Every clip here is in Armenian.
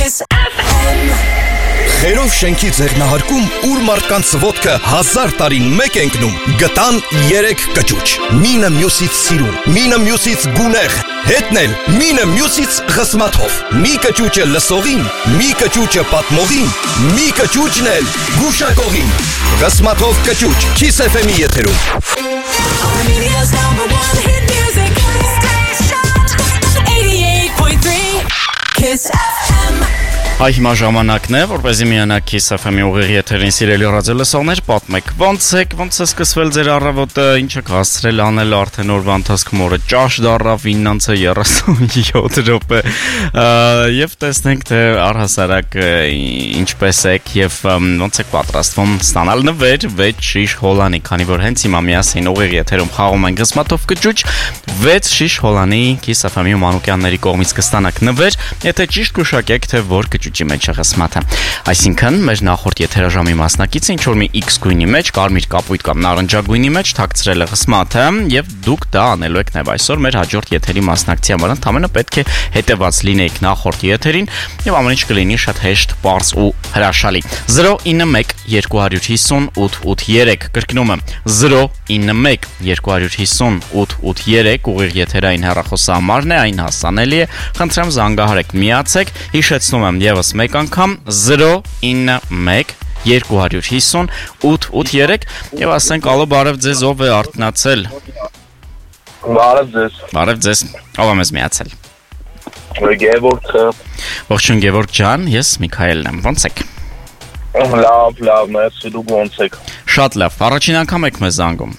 Խերով շենքի ձեռնահարկում ուր մարդկանց ոտքը 1000 տարին մեկ ընկնում գտան 3 կճուճ մինը մյուսից սիրուն մինը մյուսից գունեղ հետնել մինը մյուսից խսմաթով մի կճուճը լսողին մի կճուճը պատմողին մի կճուճն էլ գուշակողին խսմաթով կճուճ Kiss FM-ի եթերում Armenia's #1 hit music station 88.3 Kiss FM Այ հիմա ժամանակն է, որպեսզի միանաք Kiss FM-ի ուղիղ եթերին սիրելի ռադիոլսողներ, պատմեք, ոնց է սկսվել ձեր առավոտը, ինչ եք հասցրել անել արդեն օրվա ընթացքում օրը ճաշ դառավ 9:37 րոպե, եւ տեսնենք թե առհասարակ ինչպես եք եւ ոնց եք պատրաստվում ստանալ նվեր 6 շիշ հոլանի, քանի որ հենց հիմա միասին ուղիղ եթերում խաղում ենք գզմաթով կճուճ 6 շիշ հոլանի Kiss FM-ի Մանուկյանների կողմից կստանաք նվեր, եթե ճիշտ գուշակեք թե որ կճուճի մեջ է գզմաթը։ Այսինքն, մեր նախորդ եթերաժամի մասնակիցը ինչ որ մի X գույնի մեջ, կարմիր կապույտ կամ նարնջագույնի մեջ թաքցրել է գզմաթը եւ դուք դա անելու եք նաեւ այսօր մեր հաջորդ եթերի մասնակցի համար։ Ընդհանրապես պետք է հետեւած լինեիք նախորդ եթերին եւ ամեն ինչ կլինի շատ հեշտ, պարզ ու հրաշալի։ 091 250 883 կրկնում եմ 091 250 883 ուղիղ եթերային հեռախոսահամարն է, այն հասանելի է։ Խնդրեմ զանգահարեք, միացեք, հիշեցնում եմ եւս մեկ անգամ 091 250 883 եւ ասենք ալո բարև ձեզ, ով է արթնացել։ Բարև ձեզ։ Բարև ձեզ, ով է մեզ միացել։ Գևորգը։ Ողջույն Գևորգ ջան, ես Միքայելն եմ, ոնց եք։ Լավ, մերսի, դուք ոնց եք։ Շատ լավ, առաջին անգամ եք մեզ զանգում։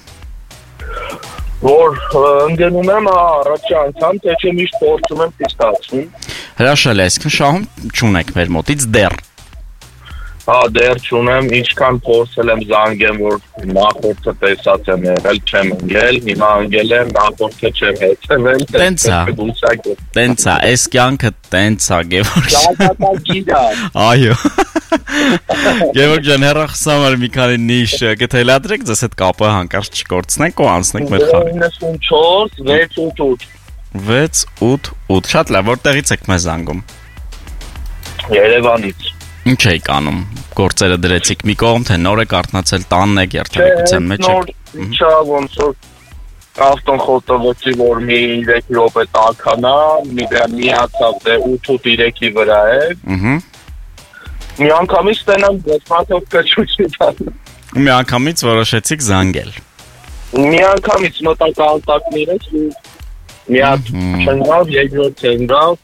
Որ ընկնում եմ առաջի անգամ, թե չէ միշտ փորձում եմ ստացվում։ Հրաշալի, այսինքն շահում չունեք մեր մոտից դեռ։ Դեռ չունեմ, ինչքան փորձել եմ զանգեմ, որ նախորդը տեսած եմ եղել, չեմ ընկել, հիմա ընկել եմ, նախորդը չեմ հեծել։ Տենց է, այս կյանքը տենց է, Գևորգ։ Շատակագիր է։ Այո։ Գևորգ ջան, հեռախոսամար մի քանի նիշ կթելադրեք, ձեզ հետ կապը հանկարծ չկորցնենք ու անցնենք մեր խաղին։ 94 688 Շատ լավ, որտեղից եք մեզ զանգում։ Երևանից։ Ինչ եք անում։ Գործերը դրեցիք մի կողմ, թե նոր եք արթնացել, տանն եք, երթևեկության մեջ եք։ Ինչա ոնց որ ավտոն խոտովեցի, որ մի 3 րոպե տաքանա, միացավ դե 8:03-ի վրա է։ Մի անգամից տենամ գզմաթով կճուճի տան։ Մի անգամից որոշեցիք զանգել։ Մի անգամից մտա կոնտակտներս ու մի հատ չնգավ, երկրորդ չնգավ։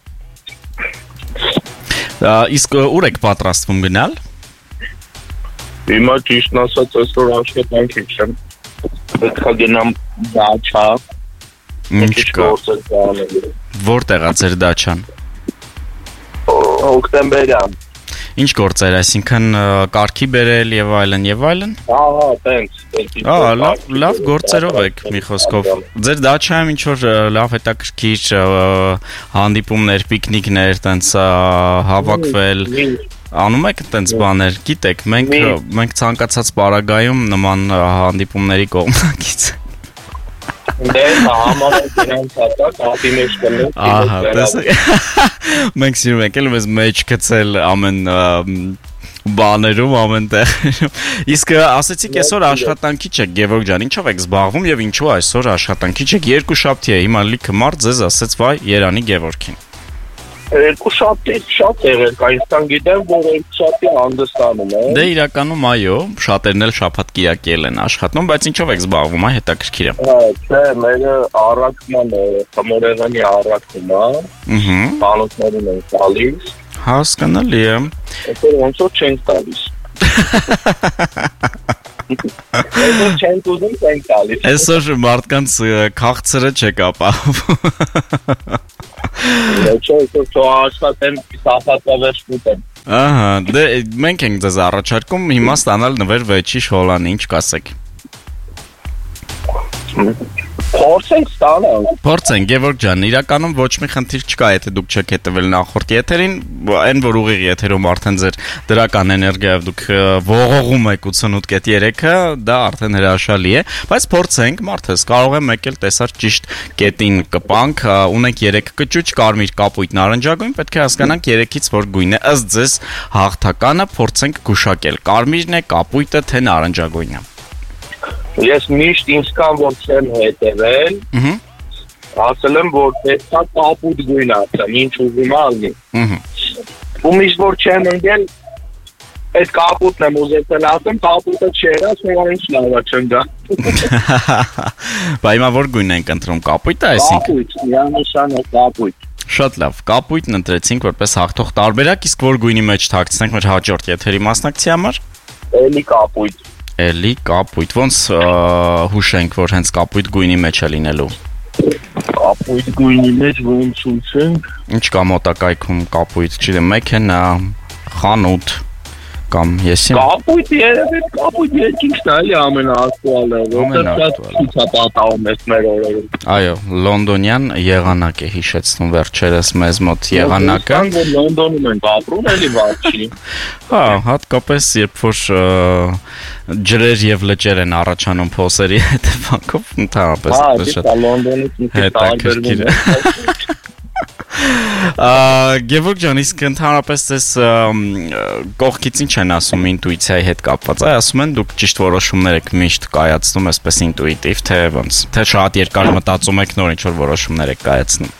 Իսկ ուր եք պատրաստվում գնալ։ Հիմա ճիշտն ասած այսօր աշխատանքի չեմ։ Պետք է գնամ դաչա։ Ինչ կա։ Որտեղ է ձեր դաչան։ Հոկտեմբերյան։ Ինչ գործեր, այսինքն կարգի բերել եւ այլն եւ այլն։ Տենց։ Լավ գործերով եք մի խոսքով։ Ձեր դաչայում ինչ որ լավ հետաքրքիր հանդիպումներ, պիկնիկներ, տենց հավաքվել անում եք տենց բաներ, գիտեք, մենք ցանկացած պարագայում նման հանդիպումների կողմնակից Դե համարը դրանց հատա կապի մեջ կլենք։ Ահա, տեսեք։ Մենք սիրում ենք էլ մեզ մեջ գցել ամեն բաներում, ամեն տեղերում։ Իսկ ասեցիք այսօր աշխատանքի չեք, Գևորգ ջան, ինչով եք զբաղվում եւ ինչու այսօր աշխատանքի չեք։ Երկուշաբթի է, հիմա լիքը մարդ ձեզ ասեց, վայ, Երանի Գևորգին։ Երկուշաբթի շատ եղել, այնքան գիտեմ, որ երկուշաբթի հանդստանում է։ Դե իրականում այո, շատերն էլ շաբաթ-կիրակել են աշխատում, բայց ինչով եք զբաղվում, այ հետաքրքիր է։ Չէ, մերը առաքման է, խմորեղանի առաքում է։ Բանոցներին են տալիս։ Հասկանալի է։ Այսօր ոնց որ չենք տալիս։ Այսօր չենք ուզում, չենք տալիս։ Այսօր մարդկանց քաղցրը չեք ապահովում։ Չէ, այսօր աշխատեմ, սապատավերջ ուտեմ։ Ահա, դե մենք ենք ձեզ առաջարկում հիմա ստանալ նվեր 6 հոլանի, ինչ կասեք։ Փորձենք ստանալ։ Փորձենք, Գևորգ ջան, իրականում ոչ մի խնդիր չկա, եթե դուք չեք հետևել նախորդ եթերին, այն որ ուղիղ եթերում արդեն ձեր դրական էներգիայով դուք ողողում եք 88.3-ը, դա արդեն հրաշալի է, բայց փորձենք, մարդես, կարող եմ եկել տեսար ճիշտ կետին կպանք, ունենք 3 կճուճ, կարմիր, կապույտ, նարնջագույն, պետք է հասկանանք 3-ից որ գույն է, ըստ ձեզ հաղթականը փորձենք գուշակել, կարմիրն է, կապույտը, թե նարնջագույնը։ Ես միշտ ինձ կան որ չեմ հետևել, ասել եմ որ պետքա կապույտ գույն ասեմ, ինչ ուզում ալնի։ Ու միշտ որ չեմ ընկել, այդ կապույտն եմ ուզեցել ասեմ, կապույտը չէր, ասում ինչ լավա չեմ գա։ Բա հիմա որ գույն ենք ընտրում, կապույտը այսինքն։ Կապույտ, միանշանակ կապույտ։ Շատ լավ, կապույտն ընտրեցինք որպես հաղթող տարբերակ, իսկ որ գույնի մեջ թաքցնենք մեր հաջորդ եթերի մասնակցի համար։ Էլի կապույտ։ Էլի կապույտ, ոնց հուշենք, որ հենց կապույտ գույնի մեջ է լինելու։ Կապույտ գույնի մեջ ոնց ուզենք։ Ինչ կա մոտակայքում կապույտ, չգիտեմ, մեքենա, խանութ կամ եսի։ Կապույտ երևի կապույտ երկինքն է էլի ամենաակտուալը, որտեղ ցուցապատահում է մեր օրերում։ Այո, լոնդոնյան եղանակ է հիշեցնում վերջերս մեզ մոտ եղանակը։ Որ Լոնդոնում ենք ապրում, էլի վատ չի։ Հա, հատկապես երբ որ ջրեր եւ լճեր են առաջանում փոսերի հետևանքով, ընդհանրապես դա շատ Լոնդոնից մի քիչ տարբերվում է։ Գևորգ ջան, իսկ ընդհանրապես ես կողքից ինչ են ասում ինտուիցիայի հետ կապված, ասում են դուք ճիշտ որոշումներ եք միշտ կայացնում, այսպես ինտուիտիվ, թե ոնց, թե շատ երկար մտածում եք նոր ինչ-որ որոշումներ եք կայացնում։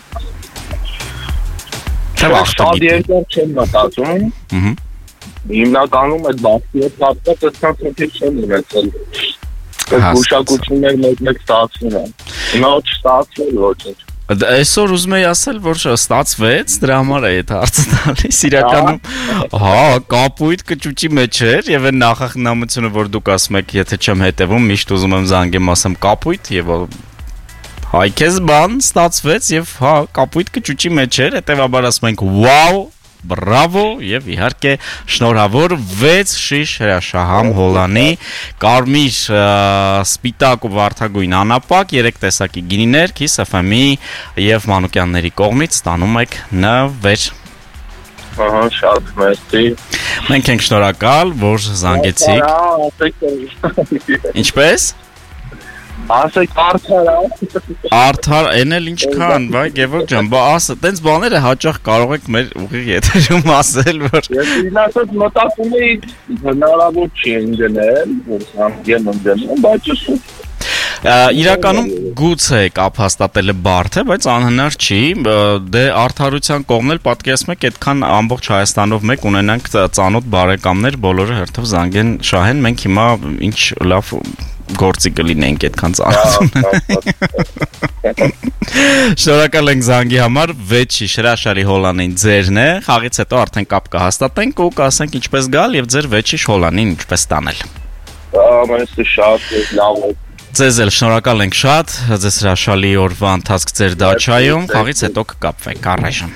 Թե շատ երկար չեմ մտածում։ Հիմնականում այդ բախտի հետ կապված այդքան խնդիր չեմ ունեցել։ Գուշակություններ մեկ ստացվում են։ Հիմա չստացվել ոչինչ։ Այսօր ուզում եի ասել, որ ստացվեց, դրա համար է այդ հարցը տալիս, իրականում, հա, կապույտ կճուճի մեջ էր, եւ այն նախախնամությունը, որ դուք ասում եք, եթե չեմ հետևում, միշտ ուզում եմ զանգեմ, ասեմ կապույտ, եւ հայքես բան ստացվեց, եւ հա, կապույտ կճուճի մեջ էր, հետեւաբար ասում ենք, վաու, բրավո եւ իհարկե շնորհավոր 6 շիշ հրաշահամ հոլանի կարմիր սպիտակ ու վարդագույն անապակ 3 տեսակի գինիներ Kiss FM-ի եւ Մանուկյանների կողմից ստանում եք նվեր։ Ահա, շատ մերսի։ Մենք ենք շնորհակալ, որ զանգեցիք։ Ինչպես? Ասեք արդար, արդար, են էլ ինչքան, վայ Գևորգ ջան, բա ասա, տենց բաները հաճախ կարող եք մեր ուղիղ եթերում ասել, որ ես ինքնասած մտածում էի հնարավոր չի ընկնել, որ հանգեմ ընկնել, բայց իրականում գուցե կապ հաստատելը բարդ է, բայց անհնար չի, դե արդարության կողմն էլ պատկերացնում եք այդքան ամբողջ Հայաստանով մեկ ունենանք ծանոթ բարեկամներ, բոլորը հերթով զանգեն, շահեն, մենք հիմա ինչ լավ գործի կլինենք այդքան ծանոթ ունենանք։ Շնորհակալ ենք զանգի համար, 6 շիշ հրաշալի հոլանին ձերն է, խաղից հետո արդեն կապ կհաստատենք ու կասենք ինչպես գալ եւ ձեր 6 շիշ հոլանին ինչպես ստանել։ Ամենից շատ լավ է։ Ձեզ էլ շնորհակալ ենք շատ, ձեզ հրաշալի օրվա ընթացք ձեր դաչայում, խաղից հետո կկապվենք առայժմ։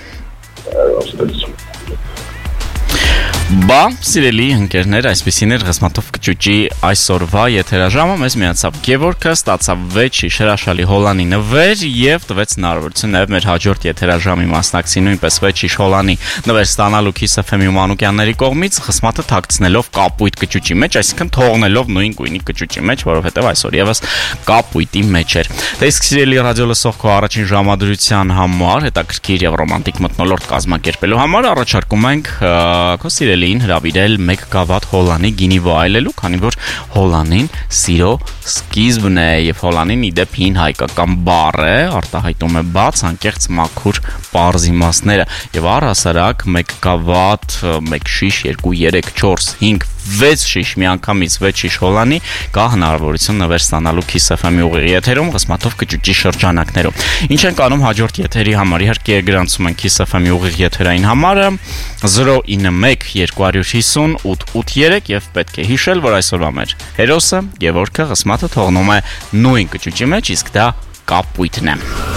Բա, սիրելի ընկերներ, այսպեսին էր Ղսմաթով կճուճի այսօրվա եթերաժամը, մեզ միացավ Գևորգը, ստացավ 6 շիշ հրաշալի հոլանի նվեր եւ տվեց հնարավորություն նաեւ մեր հաջորդ եթերաժամի մասնակցի նույնպես 6 շիշ հոլանի նվեր ստանալու Kiss FM-ի ու Մանուկյանների կողմից Ղսմաթը թաքցնելով կապույտ կճուճի մեջ, այսինքն թողնելով նույն գույնի կճուճի մեջ, որովհետեւ այսօր եւս կապույտի մեջ էր։ Դե իսկ սիրելի ռադիո լսող քո առաջին ժամադրության համար, հետաքրքիր եւ ռոմանտիկ մթնոլորտ կազմակերպելու համար առաջարկում ենք քո սիրելին հրավիրել 1 գավաթ հոլանի գինի վայելելու, քանի որ հոլանին սիրո սկիզբն է եւ հոլանին իդեպ հին հայկական բառ է, արտահայտում է բաց, անկեղծ մաքուր պարզ իմաստները եւ առհասարակ 1 գավաթ, 1 շիշ, 2, 3, 4, 5 6 շիշ միանգամից 6 շիշ հոլանի կա հնարավորություն նվեր ստանալու Kiss FM-ի ուղիղ եթերում Ղսմաթով կճուճի շրջանակներում։ Ինչ ենք անում հաջորդ եթերի համար, իհարկե գրանցում ենք Kiss FM-ի ուղիղ եթերային համարը 091 250 883 եւ պետք է հիշել, որ այսօրվա մեր հերոսը Գևորգը Ղսմաթը թողնում է նույն կճուճի մեջ, իսկ դա կապույտն է։